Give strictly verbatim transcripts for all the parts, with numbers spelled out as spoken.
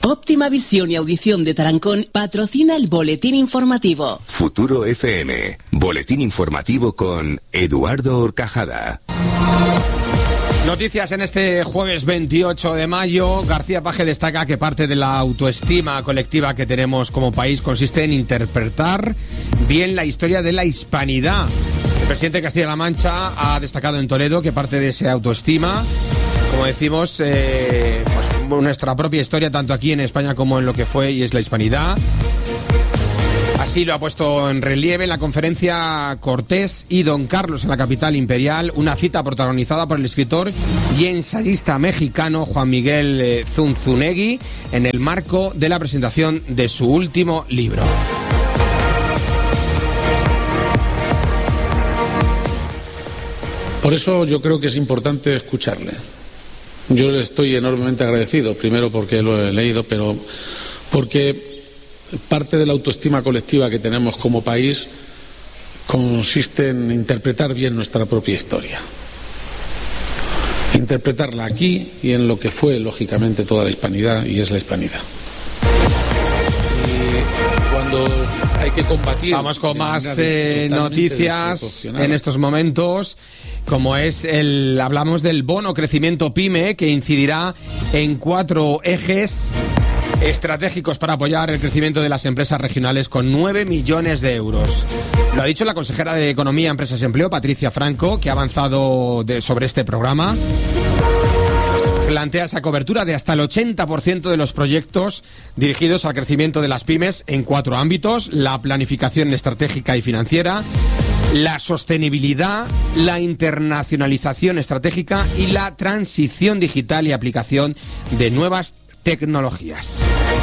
Óptima Visión y Audición de Tarancón patrocina el Boletín Informativo. Futuro F M, Boletín Informativo con Eduardo Horcajada. Noticias en este jueves veintiocho de mayo. García Paje destaca que parte de la autoestima colectiva que tenemos como país consiste en interpretar bien la historia de la hispanidad. El presidente de Castilla-La Mancha ha destacado en Toledo que parte de esa autoestima, como decimos, eh, pues nuestra propia historia, tanto aquí en España como en lo que fue y es la hispanidad. Así lo ha puesto en relieve en la conferencia Cortés y Don Carlos en la capital imperial, una cita protagonizada por el escritor y ensayista mexicano Juan Miguel eh, Zunzunegui en el marco de la presentación de su último libro. Por eso yo creo que es importante escucharle. Yo le estoy enormemente agradecido, primero porque lo he leído, pero porque parte de la autoestima colectiva que tenemos como país consiste en interpretar bien nuestra propia historia. Interpretarla aquí y en lo que fue, lógicamente, toda la hispanidad, y es la hispanidad. Y cuando hay que combatir... Vamos con más eh, noticias en estos momentos, como es el... Hablamos del bono crecimiento PYME, que incidirá en cuatro ejes estratégicos para apoyar el crecimiento de las empresas regionales con nueve millones de euros. Lo ha dicho la consejera de Economía, Empresas y Empleo, Patricia Franco, que ha avanzado de, sobre este programa. Plantea esa cobertura de hasta el ochenta por ciento de los proyectos dirigidos al crecimiento de las pymes en cuatro ámbitos: la planificación estratégica y financiera, la sostenibilidad, la internacionalización estratégica y la transición digital y aplicación de nuevas tecnologías.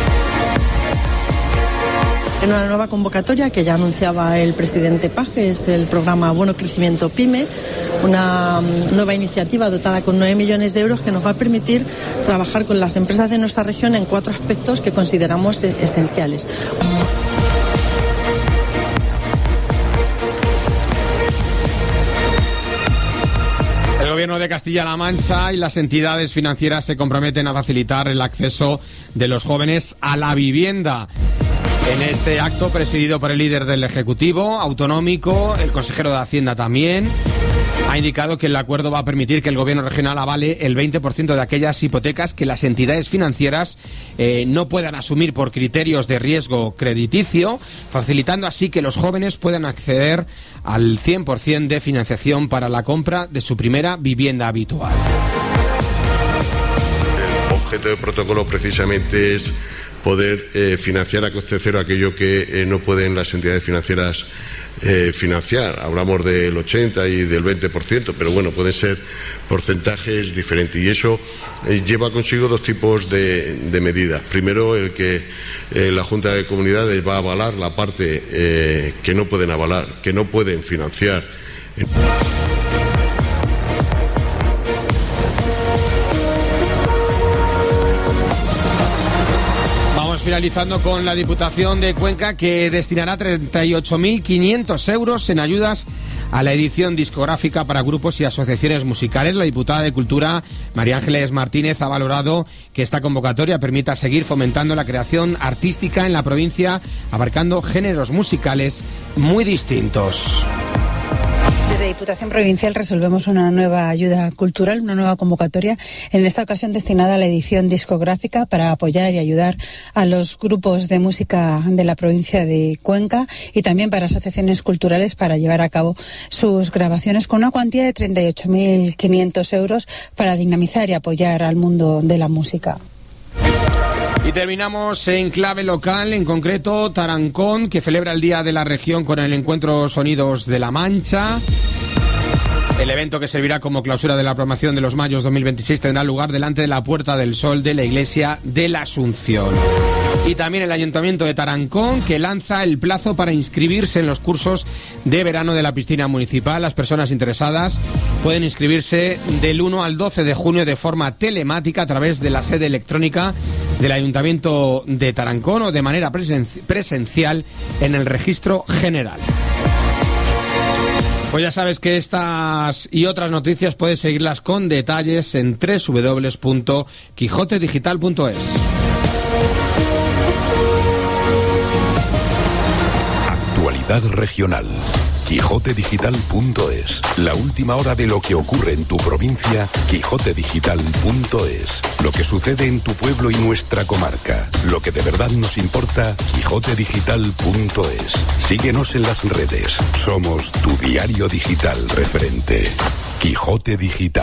En una nueva convocatoria que ya anunciaba el presidente Paje, es el programa Bono Crecimiento PYME, una nueva iniciativa dotada con nueve millones de euros que nos va a permitir trabajar con las empresas de nuestra región en cuatro aspectos que consideramos esenciales. El Gobierno de Castilla-La Mancha y las entidades financieras se comprometen a facilitar el acceso de los jóvenes a la vivienda. En este acto, presidido por el líder del Ejecutivo Autonómico, el consejero de Hacienda también, ha indicado que el acuerdo va a permitir que el Gobierno regional avale el veinte por ciento de aquellas hipotecas que las entidades financieras eh, no puedan asumir por criterios de riesgo crediticio, facilitando así que los jóvenes puedan acceder al cien por ciento de financiación para la compra de su primera vivienda habitual. El objeto del protocolo precisamente es poder eh, financiar a coste cero aquello que eh, no pueden las entidades financieras eh, financiar. Hablamos del ochenta y del veinte por ciento, pero bueno, pueden ser porcentajes diferentes. Y eso eh, lleva consigo dos tipos de, de medidas. Primero, el que eh, la Junta de Comunidades va a avalar la parte eh, que no pueden avalar, que no pueden financiar. Finalizando con la Diputación de Cuenca, que destinará treinta y ocho mil quinientos euros en ayudas a la edición discográfica para grupos y asociaciones musicales. La diputada de Cultura, María Ángeles Martínez, ha valorado que esta convocatoria permita seguir fomentando la creación artística en la provincia, abarcando géneros musicales muy distintos. Desde Diputación Provincial resolvemos una nueva ayuda cultural, una nueva convocatoria, en esta ocasión destinada a la edición discográfica para apoyar y ayudar a los grupos de música de la provincia de Cuenca y también para asociaciones culturales para llevar a cabo sus grabaciones, con una cuantía de treinta y ocho mil quinientos euros para dinamizar y apoyar al mundo de la música. Y terminamos en clave local, en concreto Tarancón, que celebra el Día de la Región con el encuentro Sonidos de la Mancha. El evento, que servirá como clausura de la programación de los Mayos dos mil veintiséis, tendrá lugar delante de la Puerta del Sol de la Iglesia de la Asunción. Y también el Ayuntamiento de Tarancón, que lanza el plazo para inscribirse en los cursos de verano de la piscina municipal. Las personas interesadas pueden inscribirse del uno al doce de junio de forma telemática a través de la sede electrónica del Ayuntamiento de Tarancón o de manera presen- presencial en el registro general. Pues ya sabes que estas y otras noticias puedes seguirlas con detalles en doble u doble u doble u punto quijote digital punto es. Actualidad regional. quijote digital punto es. La última hora de lo que ocurre en tu provincia. quijote digital punto es. Lo que sucede en tu pueblo y nuestra comarca. Lo que de verdad nos importa. quijote digital punto es. Síguenos en las redes. Somos tu diario digital referente. Quijote Digital.